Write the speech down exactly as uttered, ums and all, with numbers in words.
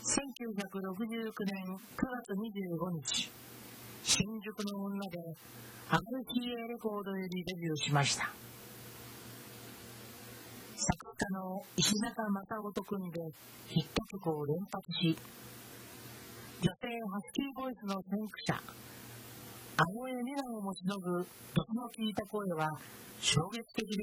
せんきゅうひゃくろくじゅうきゅうねんくがつにじゅうごにち、新宿の女で アールシーエー レコードよりデビューしました。作家の石坂正夫と組んでヒット曲を連発し、女性ハスキーボイスの先駆者青江三奈をもしのぐ毒の効いた声は衝撃的で